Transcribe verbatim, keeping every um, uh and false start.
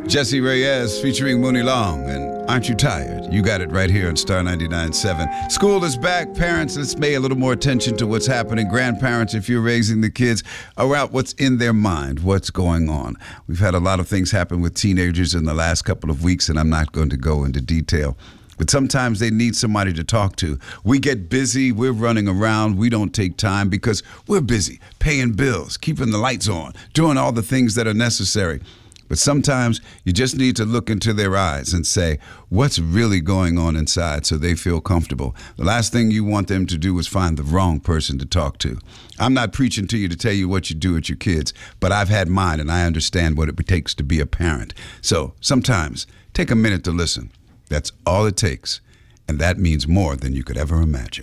Jesse Reyes featuring Mooney Long and Aren't You Tired? You got it right here on Star ninety-nine point seven. School is back. Parents, let's pay a little more attention to what's happening. Grandparents, if you're raising the kids, around what's in their mind, what's going on. We've had a lot of things happen with teenagers in the last couple of weeks, and I'm not going to go into detail. But sometimes they need somebody to talk to. We get busy. We're running around. We don't take time because we're busy paying bills, keeping the lights on, doing all the things that are necessary. But sometimes you just need to look into their eyes and say, what's really going on inside so they feel comfortable. The last thing you want them to do is find the wrong person to talk to. I'm not preaching to you to tell you what you do with your kids, but I've had mine and I understand what it takes to be a parent. So sometimes take a minute to listen. That's all it takes. And that means more than you could ever imagine.